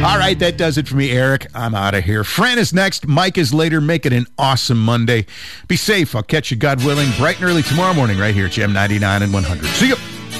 All right, that does it for me, Eric. I'm out of here. Fran is next. Mike is later. Make it an awesome Monday. Be safe. I'll catch you, God willing, bright and early tomorrow morning right here at Gem 99 and 100. See you.